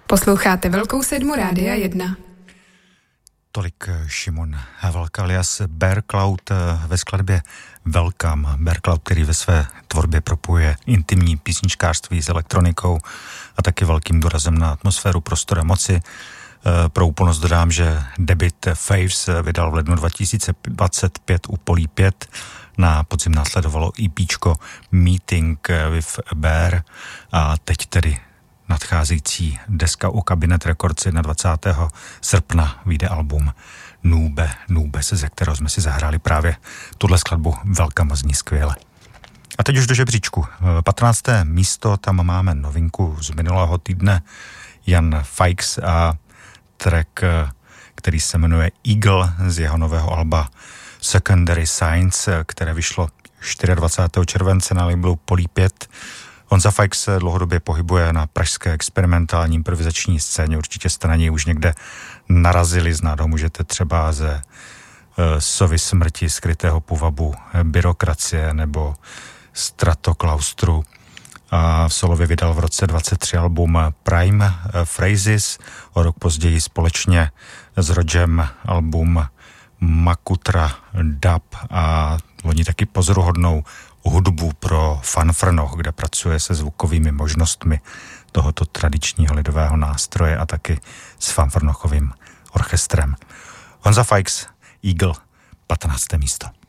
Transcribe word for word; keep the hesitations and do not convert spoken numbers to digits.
Posloucháte Velkou sedmu Rádia jedna. Tolik Šimon Havelka alias Bear Cloud ve skladbě Welcome. Bear Cloud, který ve své tvorbě propojuje intimní písničkářství s elektronikou a taky velkým důrazem na atmosféru prostoru a moci. Pro úplnost dodám, že debut Faves vydal v lednu dva tisíce dvacet pět u Polí pět. Na podzim následovalo EPčko Meeting with Bear a teď tedy nadcházející deska u Cabinet Records dvacátého prvního srpna vyjde album Nube, Nube, ze kterého jsme si zahráli právě tuhle skladbu. Welcome, zní skvěle. A teď už do žebříčku. patnácté místo, tam máme novinku z minulého týdne, Jan Fikes a track, který se jmenuje Eagle z jeho nového alba Secondary Science, které vyšlo dvacátého čtvrtého července na labelu Polí pět. Honza Fikes se dlouhodobě pohybuje na pražské experimentální improvizační scéně. Určitě jste na něj už někde narazili. Znát ho můžete třeba ze uh, Sovy smrti, Skrytého puvabu, Byrokracie nebo Stratoklaustru. A v solově vydal v roce dvacet tři album Prime Phrases, o rok později společně s Rodgem album Makutra Dub a loni taky pozoruhodnou hudbu pro fanfrnoch, kde pracuje se zvukovými možnostmi tohoto tradičního lidového nástroje a taky s fanfrnochovým orchestrem. Honza Fikes, Eagle, patnácté místo.